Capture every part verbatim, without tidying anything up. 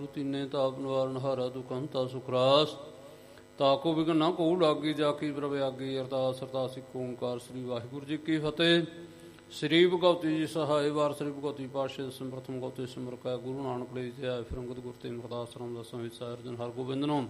ਗੁਰੂ ਤੀਨੇ ਤਾਪ ਨਿਵਾਰਨ ਹਾਰਾ ਦੁਖ ਹੰਤਾ ਸੁਖ ਰਾਸ। ਤਾਕੋ ਵਿਘਨ ਨਾ ਕਹੂ ਲਾਗੀ ਜਾ ਕੀ ਪ੍ਰਭ ਆਗੀ। ਅਰਦਾਸ ਅਰਦਾਸ ਇੱਕ ਓਂਕਾਰ ਸ੍ਰੀ ਵਾਹਿਗੁਰੂ ਜੀ ਕੀ ਫਤਿਹ। ਸ੍ਰੀ ਭਗਵਤੀ ਜੀ ਸਹਾਏ ਵਾਰ ਸ੍ਰੀ ਭਗਵਤੀ ਪਾਤਸ਼ਾਹ ਦਸਮ ਪ੍ਰਥਮ ਗਉਤੇ ਸਿਮਰ ਕੈ ਗੁਰੂ ਨਾਨਕ ਲਈ ਤੇ ਆਏ ਫਿਰ ਅੰਗਦ ਗੁਰ ਤੇ ਅਰਦਾਸ ਰਾਮਦਾਸ ਵਿੱਚ ਸਾਇਰ ਜਨ ਹਰ ਗੋਬਿੰਦ ਨੂੰ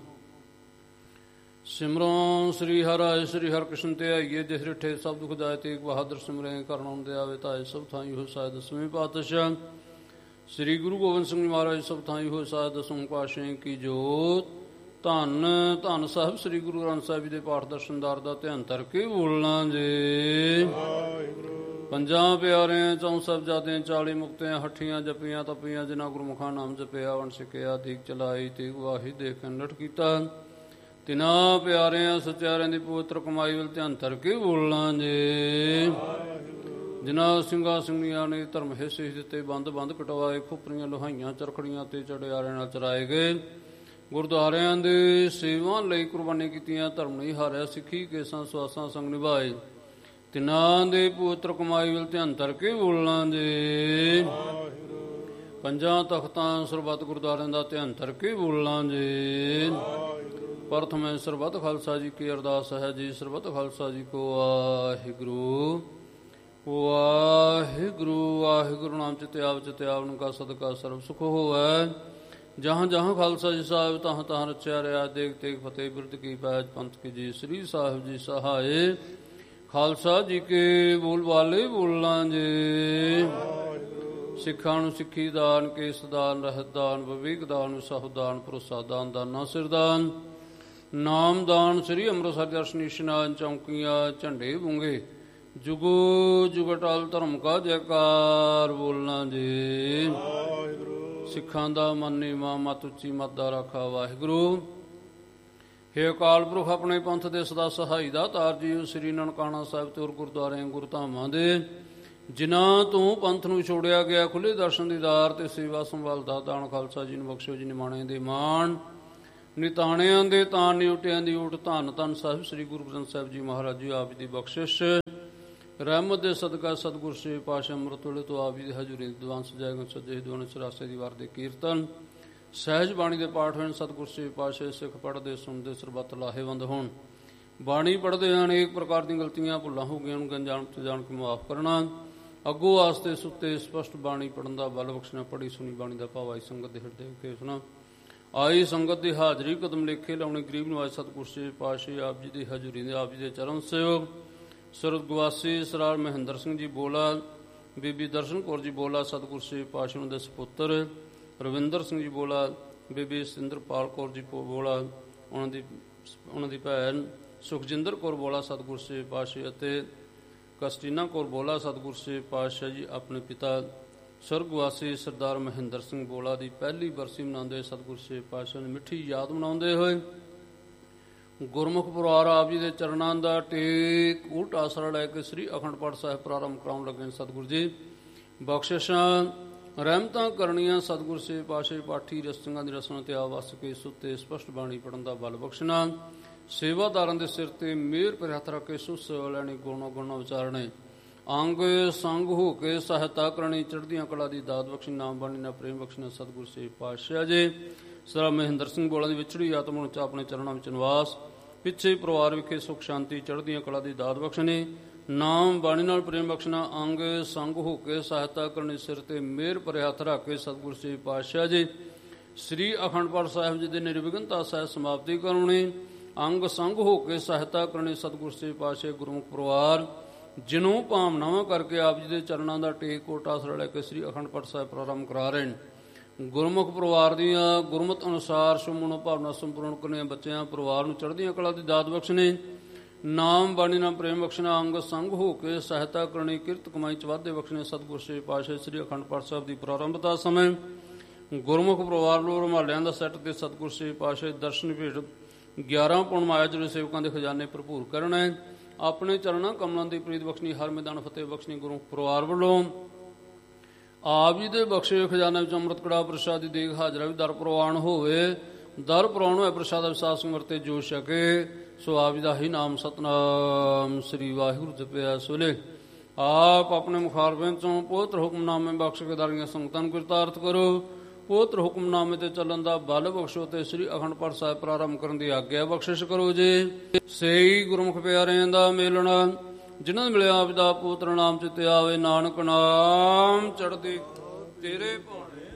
ਸਿਮਰੋ। ਸ੍ਰੀ ਹਰਿ ਸ੍ਰੀ ਹਰਿਕ੍ਰਿਸ਼ਨ ਤੇ ਆਈਏ ਜਿਸ ਰਿਠੇ ਸਭ ਦੁਖ ਜਾਏ ਤੇਗ ਬਹਾਦਰ ਸਿਮਰੇ ਕਰਨਾਉ ਦੇ ਆਵੇ ਤਾਏ ਸਭ ਥਾਈ ਹੋ ਸਾਇ ਦਸਵੇਂ ਪਾਤਸ਼ਾਹ ਸ੍ਰੀ ਗੁਰੂ ਗੋਬਿੰਦ ਸਿੰਘ ਮਹਾਰਾਜ ਸਭ ਥਾਈ ਹੋ ਸਾਇ ਦਸਵੇਂ ਪਾਤਸ਼ਾਹ ਕੀ ਜੋਤ। ਧੰਨ ਧੰਨ ਸਾਹਿਬ ਸ੍ਰੀ ਗੁਰੂ ਗ੍ਰੰਥ ਸਾਹਿਬ ਜੀ ਦੇ ਪਾਠ ਦਰਸ਼ਨਦਾਰ ਦਾ ਧਿਆਨ ਧਰ ਕੇ ਬੋਲਣਾ ਜੇ। ਪੰਜਾਂ ਪਿਆਰਿਆਂ ਚੌਂ ਸਾਹਿਬਜ਼ਾਦਿਆਂ ਚਾਲੀ ਮੁਕਤਿਆਂ ਹੱਠੀਆਂ ਜਪੀਆਂ ਤਪੀਆਂ ਜਿਨ੍ਹਾਂ ਗੁਰਮੁਖਾਂ ਨਾਮ ਜਪਿਆ ਵੰਡ ਸਿੱਕਿਆ ਦੀਕ ਚਲਾਈ ਤੇ ਵਾਹੀ ਦੇਖ ਨਟ ਕੀਤਾ। ਤਿਨਾਂ ਪਿਆਰਿਆਂ ਸਚਿਆਰਿਆਂ ਦੀ ਪਵਿੱਤਰ ਕਮਾਈ ਵੱਲ ਧਿਆਨ ਧਰ ਕੇ ਬੋਲਣਾ ਜੇ। ਜਿਨ੍ਹਾਂ ਸਿੰਘਾਂ ਸਿੰਘੀਆਂ ਨੇ ਧਰਮ ਹਿੱਸੇ ਦਿੱਤੇ ਬੰਦ ਬੰਦ ਕਟਵਾਏ ਖੁਪਰੀਆਂ ਲੋਹਾਈਆਂ ਚਰਖੜੀਆਂ ਤੇ ਚੜਿਆਰਿਆਂ ਨਾਲ ਚਰਾਏ ਗਏ। ਗੁਰਦੁਆਰਿਆਂ ਦੇ ਸੇਵਾ ਲਈ ਕੁਰਬਾਨੀ ਕੀਤੀਆਂ ਧਰਮ ਨਹੀਂ ਹਾਰਿਆ ਸਿੱਖੀ ਕੇਸਾਂ ਸਵਾਸਾਂ ਸੰਗ ਨਿਭਾਏ। ਤਿਨਾਂ ਦੇ ਪਵਿੱਤਰ ਕਮਾਈ ਵੱਲ ਧਿਆਨ ਧਰ ਕੇ ਬੋਲਣਾ ਜੇ। ਪੰਜਾਂ ਤਖਤਾਂ ਸਰਬੱਤ ਗੁਰਦੁਆਰਿਆਂ ਦਾ ਧਿਆਨ ਧਰ ਕੇ ਬੋਲਣਾ ਜੇ। ਪ੍ਰਥਮੇ ਸਰਬੱਤ ਖਾਲਸਾ ਜੀ ਕੀ ਅਰਦਾਸ ਹੈ ਜੀ। ਸਰਬੱਤ ਖਾਲਸਾ ਜੀ ਕੋ ਵਾਹਿਗੁਰੂ ਵਾਹਿਗੁਰੂ ਵਾਹਿਗੁਰੂ ਨਾਮ ਚਿਤ ਆਵ ਚਿਤ ਆਵਨ ਕਾ ਸਦਕਾ ਸਰਬ ਸੁਖ ਹੋਵੈ। ਜਹਾਂ ਜਹਾਂ ਖਾਲਸਾ ਜੀ ਸਾਹਿਬ ਤਹਾਂ ਤਹਾਂ ਰਚਿਆ ਰਿਹਾ ਦੇਖ ਤੇਗ ਫਤਿਹ ਬਿਰਧ ਕੀ ਪੈਜ ਪੰਥ ਕੀ ਜੀ। ਸ੍ਰੀ ਸਾਹਿਬ ਜੀ ਸਹਾਏ ਖਾਲਸਾ ਜੀ ਕੇ ਬੋਲ ਵਾਲੇ ਬੋਲਾਂ ਜੇ। ਸਿੱਖਾਂ ਨੂੰ ਸਿੱਖੀ ਦਾਨ ਕੇਸ ਦਾਨ ਰਹਿਤ ਦਾਨ ਵਿਵੇਕ ਦਾਨ ਵਿਸਾਹੁ ਦਾਨ ਭਰੋਸਾ ਦਾਨ ਦਾਨਾ ਸਿਰਦਾਨ ਨਾਮ ਦਾਨ ਸ੍ਰੀ ਅੰਮ੍ਰਿਤਸਰ ਦਰਸ਼ਨ ਇਸ਼ਨਾਨ ਚੌਂਕੀਆਂ ਝੰਡੇ ਬੁੰਗੇ ਜੁਗੋ ਜੁਗ ਅਟਲ ਧਰਮ ਕਾ ਜੈਕਾਰ ਬੋਲਣਾ ਜੀ। ਸਿੱਖਾਂ ਦਾ ਮਨ ਨੀਵਾਂ ਮਤ ਉੱਚੀ ਮਤ ਦਾ ਰਾਖਾ ਵਾਹਿਗੁਰੂ। ਹੇ ਅਕਾਲ ਪੁਰਖ ਆਪਣੇ ਪੰਥ ਦੇ ਸਦਾ ਸਹਾਈ ਦਾ ਤਾਰ ਜੀਓ। ਸ੍ਰੀ ਨਨਕਾਣਾ ਸਾਹਿਬ ਤੇ ਹੋਰ ਗੁਰਦੁਆਰਿਆਂ ਗੁਰਧਾਮਾਂ ਦੇ ਜਿਨ੍ਹਾਂ ਤੋਂ ਪੰਥ ਨੂੰ ਛੋੜਿਆ ਗਿਆ ਖੁੱਲ੍ਹੇ ਦਰਸ਼ਨ ਦੀਦਾਰ ਤੇ ਸੇਵਾ ਸੰਭਾਲ ਦਾ ਦਾਨ ਖਾਲਸਾ ਜੀ ਨੂੰ ਬਖਸ਼ੋ ਜੀ। ਨਿਮਾਣੇ ਦੇ ਮਾਣ ਨਿਤਾਣਿਆਂ ਦੇ ਤਾਨ ਨਿਉਟਿਆਂ ਦੀ ਓਟ ਧੰਨ ਧੰਨ ਸਾਹਿਬ ਸ੍ਰੀ ਗੁਰੂ ਗ੍ਰੰਥ ਸਾਹਿਬ ਜੀ ਮਹਾਰਾਜ ਜੀ ਆਪ ਦੀ ਬਖਸ਼ਿਸ਼ ਰਹਿਮਤ ਦੇ ਸਦਕਾ ਸਤਿਗੁਰ ਸੇਵ ਪਾਤਸ਼ਾਹ ਅੰਮ੍ਰਿਤ ਵੇਲੇ ਤੋਂ ਆਪ ਜੀ ਦੀ ਹਜ਼ੂਰੀ ਦਿਵਾਨ ਸਜਾਏਗਾ ਸੱਜੇ ਦਿਵਾਨ ਚੁਰਾਸੇ ਦੀ ਵਾਰ ਦੇ ਕੀਰਤਨ ਸਹਿਜ ਬਾਣੀ ਦੇ ਪਾਠ ਹੋਣ। ਸਤਿਗੁਰ ਸੇਵ ਪਾਤਸ਼ਾਹ ਸਿੱਖ ਪੜ੍ਹਦੇ ਸੁਣਦੇ ਸਰਬੱਤ ਲਾਹੇਵੰਦ ਹੋਣ। ਬਾਣੀ ਪੜ੍ਹਦੇ ਹਨ ਅਨੇਕ ਪ੍ਰਕਾਰ ਦੀਆਂ ਗਲਤੀਆਂ ਭੁੱਲਾਂ ਹੋ ਗਈਆਂ ਨੂੰ ਜਾਣ ਤੇ ਜਾਣ ਕੇ ਮੁਆਫ ਕਰਨਾ। ਅੱਗੋਂ ਆਸਤੇ ਸੁੱਤੇ ਸਪਸ਼ਟ ਬਾਣੀ ਪੜ੍ਹਨ ਦਾ ਬਲ ਬਖਸ਼ਣਾ। ਪੜ੍ਹੀ ਸੁਣੀ ਬਾਣੀ ਦਾ ਭਾਵ ਆਈ ਸੰਗਤ ਦੇ ਹਿਰਦੇ ਕੇ ਸੁਣਾ। ਆਈ ਸੰਗਤ ਦੀ ਹਾਜ਼ਰੀ ਕਦਮ ਲੇਖੇ ਲਾਉਣੇ ਗਰੀਬ ਨਵਾਜ ਸਤਿਗੁਰ ਸੇਵ ਪਾਤਸ਼ਾਹ ਆਪ ਜੀ ਦੀ ਹਜ਼ੂਰੀ ਦੇ ਆਪ ਜੀ ਦੇ ਚਰਨ ਸੇਵਕ ਸੁਰਗਵਾਸੀ ਸਰਾਰ ਮਹਿੰਦਰ ਸਿੰਘ ਜੀ ਬੋਲਾ ਬੀਬੀ ਦਰਸ਼ਨ ਕੌਰ ਜੀ ਬੋਲਾ ਸਤਿਗੁਰ ਸੇਵ ਪਾਤਸ਼ਾਹ ਦੇ ਸਪੁੱਤਰ ਰਵਿੰਦਰ ਸਿੰਘ ਜੀ ਬੋਲਾ ਬੀਬੀ ਸਿੰਦਰਪਾਲ ਕੌਰ ਜੀ ਬੋਲਾ ਉਹਨਾਂ ਦੀ ਉਹਨਾਂ ਦੀ ਭੈਣ ਸੁਖਜਿੰਦਰ ਕੌਰ ਬੋਲਾ ਸਤਿਗੁਰ ਸੇਵ ਪਾਤਸ਼ਾਹ ਅਤੇ ਕਸਟੀਨਾ ਕੌਰ ਬੋਲਾ ਸਤਿਗੁਰ ਸੇਵ ਪਾਤਸ਼ਾਹ ਜੀ ਆਪਣੇ ਪਿਤਾ ਸੁਰਗਵਾਸੀ ਸਰਦਾਰ ਮਹਿੰਦਰ ਸਿੰਘ ਬੋਲਾ ਦੀ ਪਹਿਲੀ ਬਰਸੀ ਮਨਾਉਂਦੇ ਸਤਿਗੁਰ ਸੇਵ ਪਾਤਸ਼ਾਹ ਦੀ ਮਿੱਠੀ ਯਾਦ ਮਨਾਉਂਦੇ ਹੋਏ ਗੁਰਮੁਖ ਪਰਿਵਾਰ ਆਪ ਜੀ ਦੇ ਚਰਨਾਂ ਦਾ ਟੇਕ ਉਲਟ ਆਸਰਾ ਲੈ ਕੇ ਸ੍ਰੀ ਅਖੰਡ ਪਾਠ ਸਾਹਿਬ ਪ੍ਰਾਰੰਭ ਕਰਾਉਣ ਲੱਗੇ। ਸਤਿਗੁਰ ਜੀ ਬਖਸ਼ਿਸ਼ਾਂ ਰਹਿਮਤਾਂ ਕਰਨੀਆਂ। ਸਤਿਗੁਰ ਸੇਵ ਪਾਤਸ਼ਾਹ ਪਾਠੀ ਰਸਤੀਆਂ ਦੀ ਰਸਨਾ ਤੇ ਆ ਵਸ ਕੇ ਸੁੱਤੇ ਸਪਸ਼ਟ ਬਾਣੀ ਪੜ੍ਹਨ ਦਾ ਬਲ ਬਖਸ਼ਣਾ। ਸੇਵਾਦਾਰਾਂ ਦੇ ਸਿਰ ਤੇ ਮਿਹਰ ਭਰਿਆ ਹੱਥ ਰੱਖ ਕੇ ਸੁਸ ਲੈਣੀ ਗੁਣੋ ਗੁਣੋ ਵਿਚਾਰਨੇ ਅੰਗ ਸੰਗ ਹੋ ਕੇ ਸਹਾਇਤਾ ਕਰਨੀ ਚੜ੍ਹਦੀਆਂ ਕਲਾ ਦੀ ਦਾਤ ਬਖਸ਼ਣੀ ਨਾਮ ਬਾਣੀ ਨਾਲ ਪ੍ਰੇਮ ਬਖਸ਼ਣਾ। ਸਤਿਗੁਰ ਸੇਵ ਪਾਤਸ਼ਾਹ ਜੀ ਸਰਾ ਮਹਿੰਦਰ ਸਿੰਘ ਬੋਲਾ ਦੀ ਵਿਛੜੀ ਆਤਮਾ ਨੂੰ ਆਪਣੇ ਚਰਨਾਂ ਵਿੱਚ ਨਿਵਾਸ ਪਿੱਛੇ ਪਰਿਵਾਰ ਵਿਖੇ ਸੁਖ ਸ਼ਾਂਤੀ ਚੜ੍ਹਦੀਆਂ ਕਲਾ ਦੀ ਦਾਤ ਬਖਸ਼ਣੀ ਨਾਮ ਬਾਣੀ ਨਾਲ ਪ੍ਰੇਮ ਬਖਸ਼ਣਾ ਅੰਗ ਸੰਗ ਹੋ ਕੇ ਸਹਾਇਤਾ ਕਰਨੀ ਸਿਰ ਤੇ ਮਿਹਰ ਭਰਿਆ ਹੱਥ ਰੱਖ ਕੇ ਸਤਿਗੁਰ ਸੇਵ ਪਾਤਸ਼ਾਹ ਜੀ ਸ੍ਰੀ ਅਖੰਡ ਪਾਠ ਸਾਹਿਬ ਜੀ ਦੇ ਨਿਰਵਿਘਨਤਾ ਸਹਿ ਸਮਾਪਤੀ ਕਰਾਉਣੀ ਅੰਗ ਸੰਗ ਹੋ ਕੇ ਸਹਾਇਤਾ ਕਰਨੀ। ਸਤਿਗੁਰ ਸੇਵ ਪਾਤਸ਼ਾਹ ਗੁਰਮੁਖ ਪਰਿਵਾਰ ਜਿਹਨੂੰ ਭਾਵਨਾਵਾਂ ਕਰਕੇ ਆਪ ਜੀ ਦੇ ਚਰਨਾਂ ਦਾ ਟੇਕ ਕੋਟ ਆਸਰਾ ਲੈ ਕੇ ਸ੍ਰੀ ਅਖੰਡ ਪਾਠ ਸਾਹਿਬ ਪ੍ਰਾਰੰਭ ਕਰਾ ਰਹੇ ਨੇ। ਗੁਰਮੁਖ ਪਰਿਵਾਰ ਦੀਆਂ ਗੁਰਮਤ ਅਨੁਸਾਰ ਸੁਮਨ ਭਾਵਨਾ ਸੰਪੂਰਨ ਕਰਨੀਆਂ ਬੱਚਿਆਂ ਪਰਿਵਾਰ ਨੂੰ ਚੜ੍ਹਦੀਆਂ ਕਲਾ ਦੀ ਦਾਤ ਬਖਸ਼ਣੀ ਨਾਮ ਬਾਣੀ ਨਾਲ ਪ੍ਰੇਮ ਬਖਸ਼ਣਾ ਅੰਗ ਸੰਗ ਹੋ ਕੇ ਸਹਾਇਤਾ ਕਰਨੀ ਕਿਰਤ ਕਮਾਈ ਚ ਵਾਧੇ ਬਖਸ਼ਣੇ। ਸਤਿਗੁਰ ਸੇਵ ਪਾਤਸ਼ਾਹ ਸ੍ਰੀ ਅਖੰਡ ਪਾਠ ਸਾਹਿਬ ਦੀ ਪ੍ਰਾਰੰਭਤਾ ਸਮੇਂ ਗੁਰਮੁਖ ਪਰਿਵਾਰ ਨੂੰ ਰੁਮਾਲਿਆਂ ਦਾ ਸੈੱਟ ਤੇ ਸਤਿਗੁਰ ਸੇਵ ਪਾਤਸ਼ਾਹ ਦਰਸ਼ਨ ਭੇਟ ਗਿਆਰਾਂ ਪੌਣ ਮਾਇਆ ਜਿਹੜੇ ਸੇਵਕਾਂ ਦੇ ਖਜ਼ਾਨੇ ਭਰਪੂਰ ਕਰਨਾ ਹੈ। ਆਪਣੇ ਚਰਨਾਂ ਕਮਲਾਂ ਦੀ ਪ੍ਰੀਤ ਬਖਸ਼ਣੀ ਹਰ ਮੈਦਾਨ ਫਤਿਹ ਬਖਸ਼ਣੀ। ਗੁਰੂ ਪਰਿਵਾਰ ਵੱਲੋਂ ਆਪ ਜੀ ਦੇ ਬਖਸ਼ੇ ਖਜ਼ਾਨੇ ਵਿੱਚ ਅੰਮ੍ਰਿਤ ਕੜਾ ਪ੍ਰਸ਼ਾਦ ਦੀ ਦੇਗ ਹਾਜ਼ਰਾ ਵੀ ਦਰ ਪ੍ਰਵਾਨ ਹੋਵੇ। ਦਰ ਪ੍ਰਵਾਨ ਹੋਏ ਪ੍ਰਸ਼ਾਦ ਵਿਸਾਸ ਸਿਮਰਤੇ ਜੋ ਛਕੇ ਸੋ ਆਪ ਜੀ ਦਾ ਹੀ ਨਾਮ ਸਤਨਾਮ ਸ੍ਰੀ ਵਾਹਿਗੁਰੂ ਜਪਿਆ ਸੋਲੇ ਆਪ ਆਪਣੇ ਮੁਖਾਰਬਿਆਂ ਚੋਂ ਪਵਿੱਤਰ ਹੁਕਮਨਾਮੇ ਬਖਸ਼ ਕੇ ਦਾਰੀਆਂ ਸੰਗਤਾਂ ਨੂੰ ਕਿਰਤਾਰਥ ਕਰੋ। ਪੋਤਰ ਹੁਕਮਨਾਮੇ ਤੇ ਚੱਲਣ ਦਾ ਬਲ ਬਖਸ਼ੋ ਤੇ ਸ੍ਰੀ ਅਖੰਡ ਪਾਠ ਸਾਹਿਬ ਪ੍ਰਾਰੰਭ ਕਰਨ ਦੀ ਆਗਿਆ ਬਖਸ਼ਿਸ਼ ਕਰੋ ਜੀ। ਸਹੀ ਗੁਰਮੁਖ ਪਿਆਰਿਆਂ ਦਾ ਮੇਲਣਾ, ਜਿਨ੍ਹਾਂ ਨੂੰ ਮਿਲਿਆ ਪਿਤਾ ਪੁੱਤਰ ਨਾਮ ਚਿਤੇ ਆਵੇ, ਨਾਨਕ ਨਾਮ ਚੜ੍ਹਦੀ ਤੇਰੇ ਭਾਣੇ